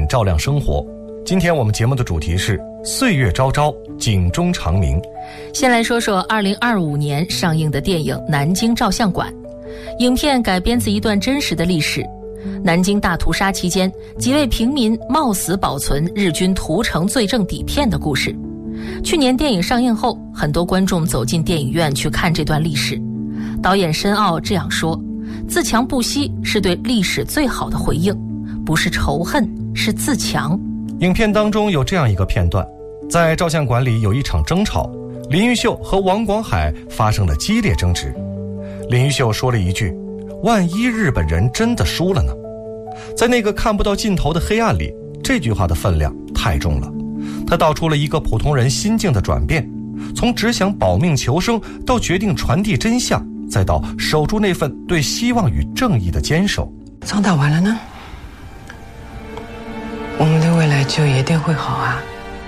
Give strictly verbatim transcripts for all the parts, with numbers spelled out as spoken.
照亮生活。今天我们节目的主题是岁月昭昭，警钟长鸣。 先来说说二零二五年上映的电影《南京照相馆》。影片改编自一段真实的历史，南京大屠杀期间，几位平民冒死保存日军屠城罪证底片的故事。去年电影上映后，很多观众走进电影院去看这段历史。导演申奥这样说：自强不息是对历史最好的回应，不是仇恨，是自强。 影片当中有这样一个片段，在照相馆里有一场争吵，林玉秀和王广海发生了激烈争执。林玉秀说了一句：万一日本人真的输了呢？在那个看不到尽头的黑暗里，这句话的分量太重了。他道出了一个普通人心境的转变，从只想保命求生到决定传递真相，再到守住那份对希望与正义的坚守。 仗打完了呢，我们的未来就一定会好啊。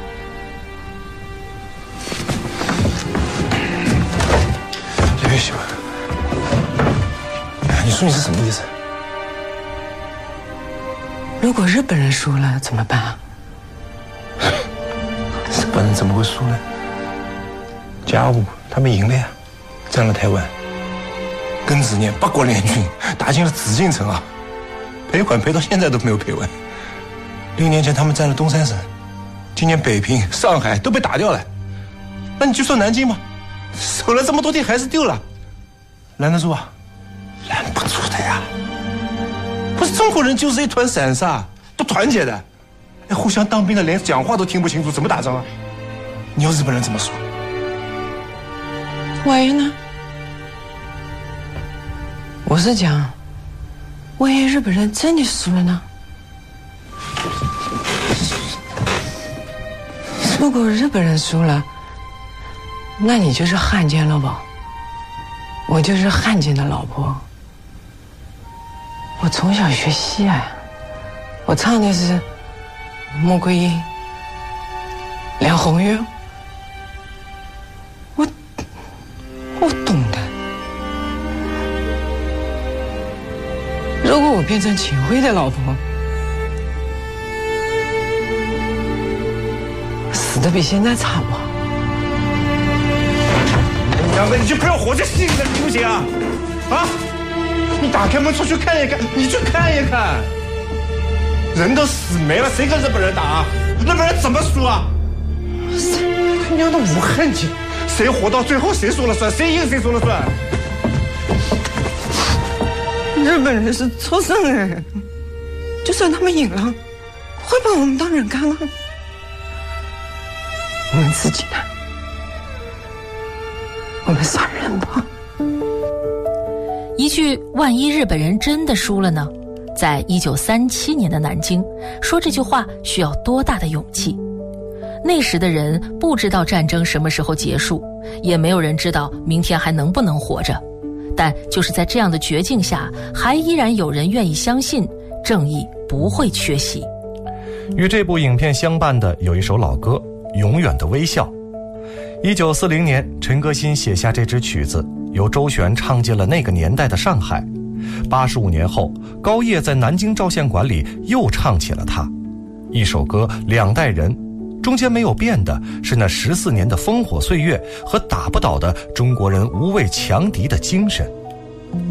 林玉秀，你说你是什么意思？ 如果日本人输了怎么办啊？ 日本人怎么会输呢？甲午他们赢了呀，占了台湾。庚子年八国联军打进了紫禁城啊，赔款赔到现在都没有赔完。六年前他们占了东三省，今年北平、上海都被打掉了。那你就说南京吧，守了这么多天还是丢了，拦得住啊？拦不住的呀！不是中国人就是一团散沙，不团结的，哎，互相当兵的连讲话都听不清楚，怎么打仗啊？你要日本人怎么说？ 万一呢？我是讲，万一日本人真的输了呢？如果日本人输了，那你就是汉奸了吧？我就是汉奸的老婆。我从小学戏啊，我唱的是穆桂英、梁红玉，我我懂的。如果我变成秦桧的老婆，死的比现在差不好。 两个，你就不要活在戏里了，行不行啊？啊！你打开门出去看一看，你去看一看，人都死没了，谁跟日本人打啊？日本人怎么输啊？他娘的无恨劲，谁活到最后谁说了算，谁赢谁说了算。 日本人是畜生人，就算他们赢了，会把我们当人看吗？我们自己呢？我们杀人吧。 一句万一日本人真的输了呢？在一九三七年的南京，说这句话需要多大的勇气？那时的人不知道战争什么时候结束，也没有人知道明天还能不能活着。但就是在这样的绝境下，还依然有人愿意相信正义不会缺席。 与这部影片相伴的有一首老歌《永远的微笑》。一九四零年，陈歌辛写下这支曲子，由周璇唱进了那个年代的上海。八十五年后，高叶在南京照相馆里又唱起了它。一首歌，两代人，中间没有变的是那十四年的烽火岁月和打不倒的中国人无畏强敌的精神。